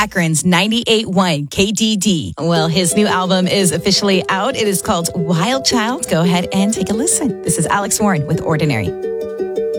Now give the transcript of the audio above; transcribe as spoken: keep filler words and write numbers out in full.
Akron's ninety-eight point one K D D. Well, his new album is officially out. It is called Wild Child. Go ahead and take a listen. This is Alex Warren with Ordinary.